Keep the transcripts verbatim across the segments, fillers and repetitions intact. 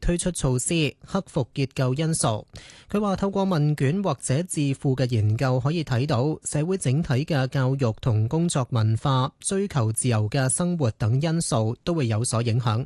推出措施，克服結構因素。佢話透過問卷或者智庫嘅研究可以睇到，社會整體嘅教育同工作文化、追求自由嘅生活等因素都會有所影響。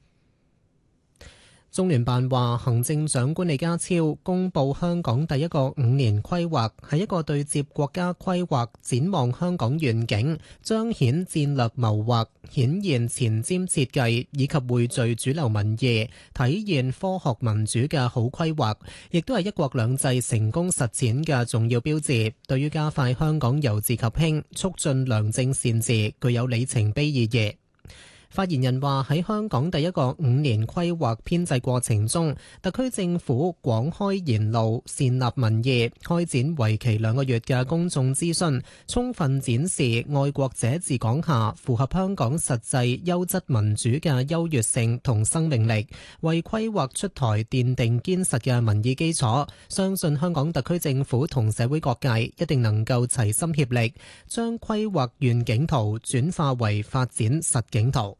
中聯辦話，行政長官李家超公布香港第一個五年規劃，係一個對接國家規劃、展望香港願景、彰顯戰略謀劃、顯現前瞻設計以及匯聚主流民意、體現科學民主嘅好規劃，亦都係一國兩制成功實踐嘅重要標誌，對於加快香港由治及興、促進良政善治，具有里程碑意義。發言人話，喺香港第一個五年規劃編製過程中，特區政府廣開言路，善納民意，開展為期兩個月嘅公眾諮詢，充分展示愛國者治港下符合香港實際優質民主嘅優越性同生命力，為規劃出台奠定堅實嘅民意基礎。相信香港特區政府同社會各界一定能夠齊心協力，將規劃願景圖轉化為發展實景圖。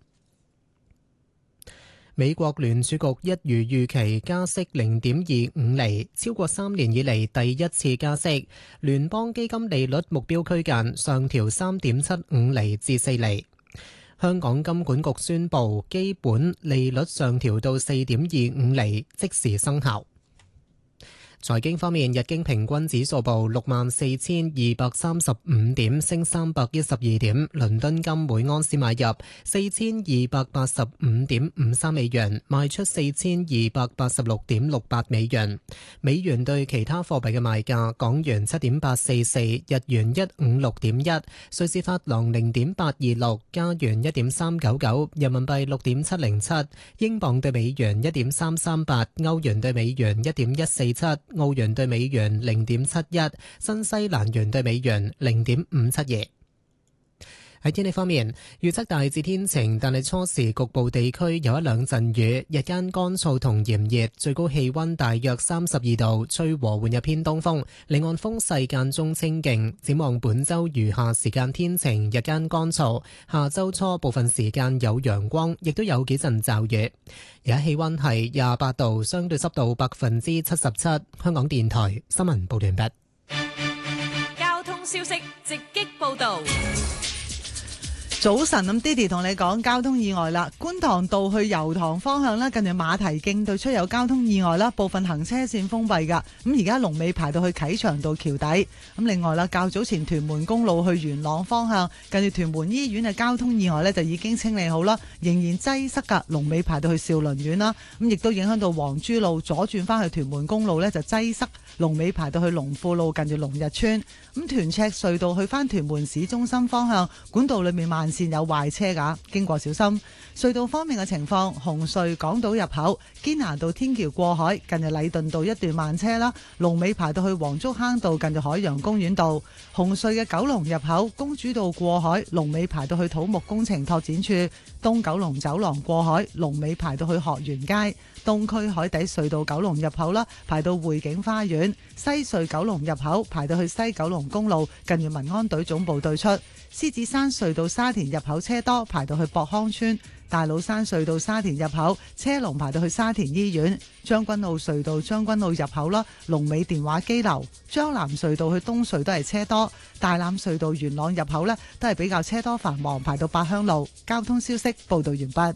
美國聯儲局一如預期加息零點二五厘，超過三年以嚟第一次加息。聯邦基金利率目標區間上調三點七五厘至四厘。香港金管局宣布基本利率上調到四點二五厘，即時生效。財經方面，日經平均指數報六萬四千二百三十五點，升三百一十二點。倫敦金每盎司買入四千二百八十五點五三美元，賣出四千二百八十六點六八美元。美元對其他貨幣嘅賣價：港元七點八四四，日元一五六點一，瑞士法郎零點八二六，加元一點三九九，人民幣六點七零七，英鎊對美元一點三三八，歐元對美元一點一四七。澳元對美元零點七一，新西蘭元對美元零點五七二。喺天氣方面，預測大致天晴，但係初時局部地區有一兩陣雨，日間乾燥同炎熱，最高氣溫大約三十二度，吹和緩日偏東風，離岸風勢間中清勁。展望本週餘下時間天晴，日間乾燥，下週初部分時間有陽光，亦都有幾陣驟雨。而家氣溫係廿八度，相對濕度百分之七十七。香港電台新聞報道完畢。 交通消息直擊報道。 早晨，咁 Didi 同你講交通意外啦。觀塘道去油塘方向咧，近住馬蹄徑對出有交通意外啦，部分行車線封閉噶。咁而家龍尾排到去啟祥道橋底。咁另外啦，較早前屯門公路去元朗方向，近住屯門醫院嘅交通意外咧就已經清理好啦，仍然擠塞噶，龍尾排到去兆麟苑啦。咁亦都影響到黃珠路左轉翻去屯門公路咧就擠塞，龍尾排到去龍富路近住龍日村。咁屯赤隧道去翻屯門市中心方向，管道裏面慢線有壞車噶，經過小心。隧道方面嘅情況，紅隧港島入口堅拿道天橋過海，近住禮頓道一段慢車啦，龍尾排到去黃竹坑道近住海洋公園道。紅隧嘅九龍入口公主道過海，龍尾排到去土木工程拓展處。東九龍走廊過海，龍尾排到去學園街。東區海底隧道九龍入口啦，排到匯景花園。西隧九龍入口排到去西九龍公路近住民安隊總部對出。獅子山隧道沙田入口車多，排到去博康村。大老山隧道沙田入口車龍排到去沙田醫院。將軍澳隧道將軍澳入口啦，龍尾電話機樓。將南隧道去東隧都係車多。大欖隧道元朗入口呢都係比較車多繁忙，排到八鄉路。交通消息報道完畢。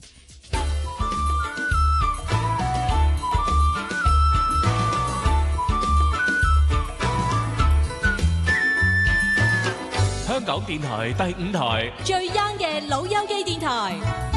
香港電台第五台最 young 嘅老友記電台。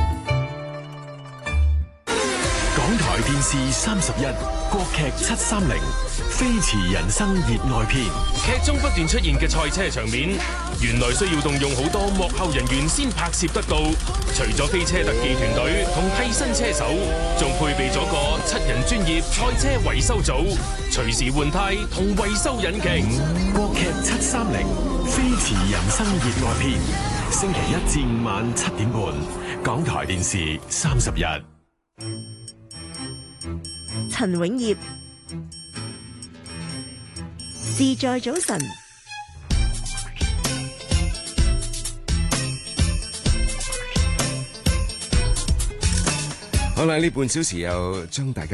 港台電視三十一，國劇七三零，飛馳人生熱愛篇。劇中不斷出現嘅賽車場面，原來需要動用好多幕後人員先拍攝得到。除咗飛車特技團隊同替身車手，仲配備咗個七人專業賽車維修組，隨時換胎同維修引擎。國劇七三零，飛馳人生熱愛篇，星期一至五晚七點半，港台電視三十一。 陳永業，自在早晨。 好啦，呢半小時又將大家